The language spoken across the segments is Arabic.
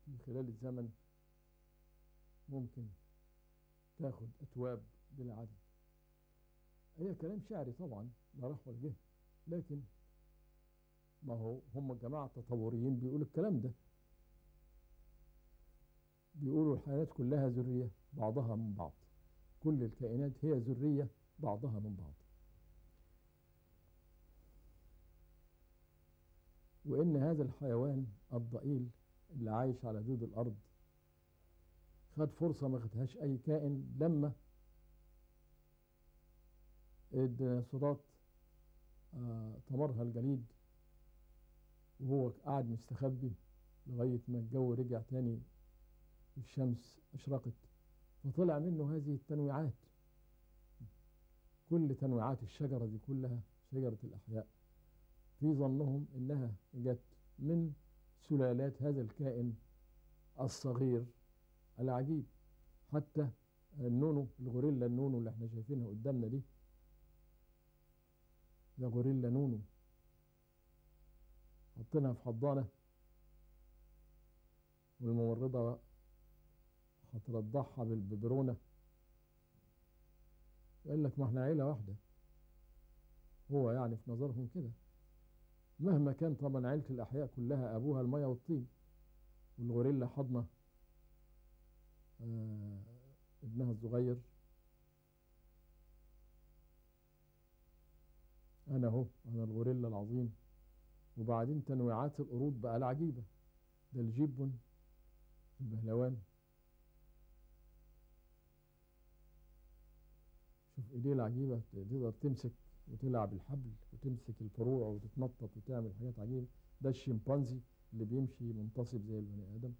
في خلال الزمن ممكن تاخد أتواب بلا عدد. هي كلام شعري طبعا، لا راح ولا جه، لكن ما هو هم الجماعة التطوريين بيقولوا الكلام ده، بيقولوا الحيوانات كلها ذرية بعضها من بعض، كل الكائنات هي ذرية بعضها من بعض، وإن هذا الحيوان الضئيل اللي عايش على دود الأرض خد فرصة ما خدهاش أي كائن لما الديناصورات طمرها الجليد، وهو قاعد مستخبي لغاية ما الجو رجع تاني والشمس أشرقت، فطلع منه هذه التنويعات. كل تنويعات الشجرة دي كلها شجرة الأحياء في ظنهم إنها جت من سلالات هذا الكائن الصغير العجيب. حتى النونو، الغوريلا النونو اللي احنا شايفينها قدامنا دي، ده غوريلا نونو، حطينها في حضانة والممرضة هترضعها بالببرونة، وقال لك ما احنا عيلة واحدة. هو يعني في نظرهم كده، مهما كان طبعا عيلة الأحياء كلها أبوها المية والطين، والغوريلا حضنة آه ابنها الصغير. أنا أهو، أنا الغوريلا العظيم. وبعدين تنويعات القرود بقى العجيبة، ده الجيبون البهلوان، شوف ايديه العجيبة، تقدر تمسك وتلعب الحبل وتمسك الفروع وتتنطط وتعمل حاجات عجيبة. ده الشمبانزي اللي بيمشي منتصب زي البني آدم.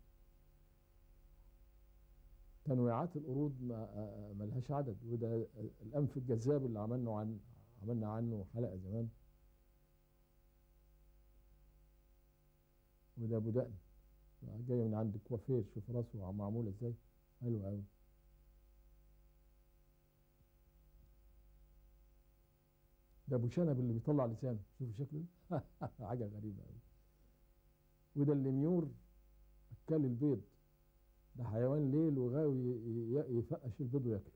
تنويعات القرود ما لهاش عدد. وده الأنف الجذاب اللي عملنا عنه حلقة زمان. وده أبو دقن جاي من عند الكوافير، شوف راسه معمولة ازاي، حلوة أوي. ده ابو شنب اللي بيطلع لسانه، شوف شكله حاجه غريبه قوي. وده الليميور اكل البيض، ده حيوان ليل وغاوي يفقش البيض وياكله.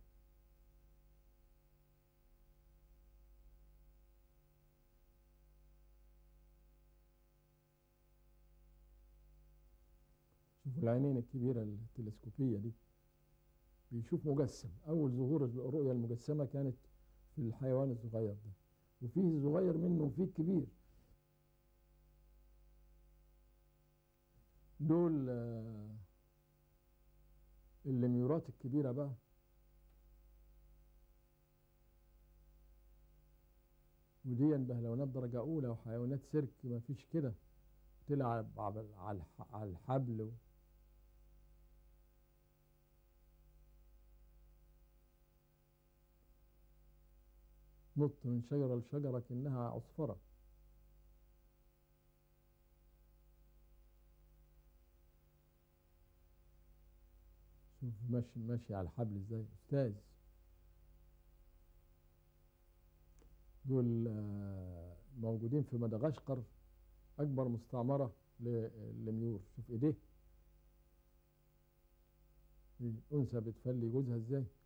شوفوا العينين الكبيره التلسكوبيه دي، بيشوف مجسم. اول ظهور الرؤيه المجسمه كانت في الحيوان الصغير ده، وفيه الصغير منه وفيه الكبير. دول الليميورات الكبيره بقى، ودي بهلوانات درجه اولى وحيوانات سيرك ما فيش كده، تلعب على الحبل. نط من شجرة لشجرة كأنها عصفرة. شوف ماشي ماشي على الحبل ازاي، أستاذ. دول موجودين في مدغشقر، أكبر مستعمرة للميور. شوف إيديه، الأنثى بتفلي جوزها ازاي.